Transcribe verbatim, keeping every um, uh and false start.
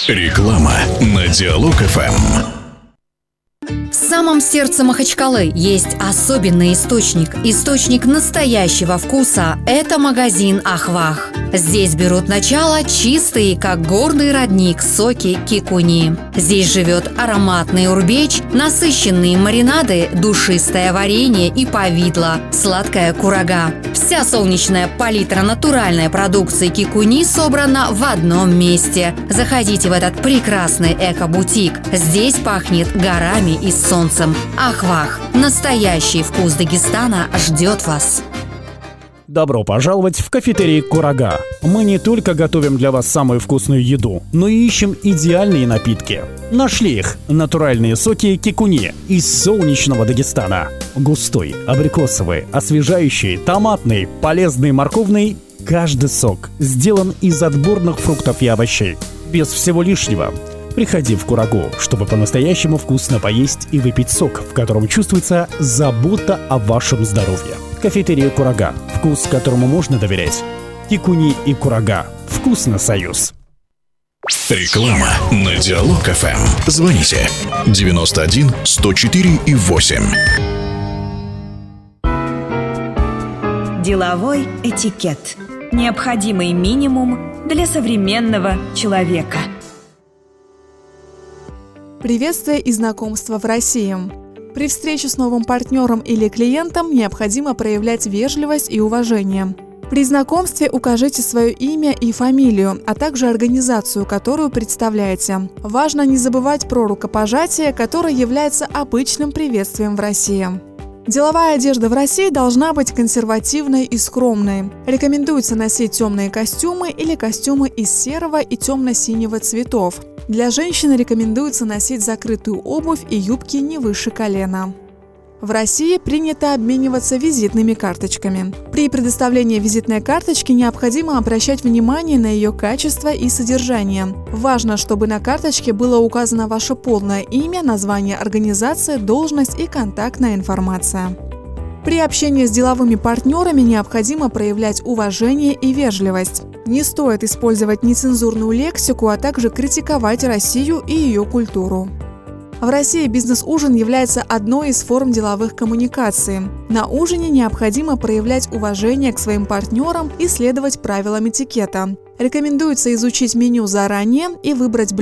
Реклама на Диалог эф эм. В самом сердце Махачкалы есть особенный источник. Источник настоящего вкуса – это магазин «Ахвах». Здесь берут начало чистые, как горный родник, соки кикуни. Здесь живет ароматный урбеч, насыщенные маринады, душистое варенье и повидло, сладкая курага. Вся солнечная палитра натуральной продукции кикуни собрана в одном месте. Заходите в этот прекрасный эко-бутик. Здесь пахнет горами и солнцем. Ахвах. Настоящий вкус Дагестана ждет вас. Добро пожаловать в кафетерий «Курага». Мы не только готовим для вас самую вкусную еду, но и ищем идеальные напитки. Нашли их – натуральные соки кикуни из солнечного Дагестана. Густой, абрикосовый, освежающий, томатный, полезный, морковный – каждый сок сделан из отборных фруктов и овощей. Без всего лишнего. Приходи в Курагу, чтобы по-настоящему вкусно поесть и выпить сок, в котором чувствуется забота о вашем здоровье. Кафетерия «Курага». Вкус, которому можно доверять. Кикуни и Курага. Вкусно, союз. Реклама на Диалог эф эм. Звоните девяносто один сто четыре и восемь. Деловой этикет. Необходимый минимум для современного человека. Приветствие и знакомство в России. При встрече с новым партнером или клиентом необходимо проявлять вежливость и уважение. При знакомстве укажите свое имя и фамилию, а также организацию, которую представляете. Важно не забывать про рукопожатие, которое является обычным приветствием в России. Деловая одежда в России должна быть консервативной и скромной. Рекомендуется носить темные костюмы или костюмы из серого и темно-синего цветов. Для женщин рекомендуется носить закрытую обувь и юбки не выше колена. В России принято обмениваться визитными карточками. При предоставлении визитной карточки необходимо обращать внимание на ее качество и содержание. Важно, чтобы на карточке было указано ваше полное имя, название организации, должность и контактная информация. При общении с деловыми партнерами необходимо проявлять уважение и вежливость. Не стоит использовать нецензурную лексику, а также критиковать Россию и ее культуру. В России бизнес-ужин является одной из форм деловых коммуникаций. На ужине необходимо проявлять уважение к своим партнерам и следовать правилам этикета. Рекомендуется изучить меню заранее и выбрать блюдо